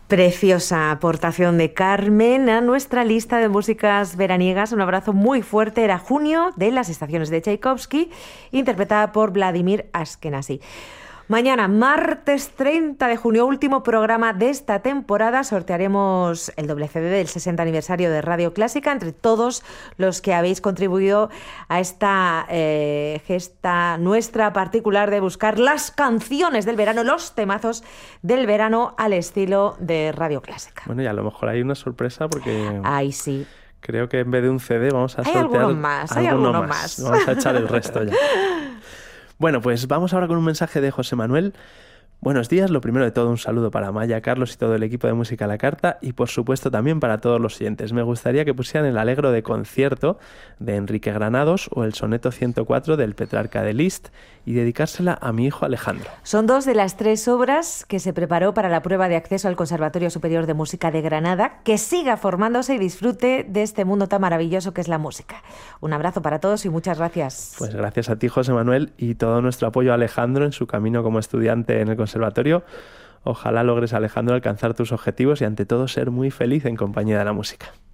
Preciosa aportación de Carmen a nuestra lista de músicas veraniegas. Un abrazo muy fuerte. Era Junio, de Las estaciones de Tchaikovsky, interpretada por Vladimir Ashkenazy. Mañana, martes 30 de junio, último programa de esta temporada, sortearemos el doble CD del 60 aniversario de Radio Clásica entre todos los que habéis contribuido a esta gesta nuestra particular de buscar las canciones del verano, los temazos del verano al estilo de Radio Clásica. Bueno, y a lo mejor hay una sorpresa porque... Ay, sí. Creo que en vez de un CD vamos a sortear... Hay alguno más. Vamos a echar el resto ya. Bueno, pues vamos ahora con un mensaje de José Manuel. Buenos días, lo primero de todo un saludo para Maya, Carlos y todo el equipo de Música a la Carta y por supuesto también para todos los oyentes. Me gustaría que pusieran el Allegro de concierto de Enrique Granados o el Soneto 104 del Petrarca de Liszt y dedicársela a mi hijo Alejandro. Son dos de las 3 obras que se preparó para la prueba de acceso al Conservatorio Superior de Música de Granada. Que siga formándose y disfrute de este mundo tan maravilloso que es la música. Un abrazo para todos y muchas gracias. Pues gracias a ti, José Manuel, y todo nuestro apoyo a Alejandro en su camino como estudiante en el conservatorio. Ojalá logres, Alejandro, alcanzar tus objetivos y ante todo ser muy feliz en compañía de la música.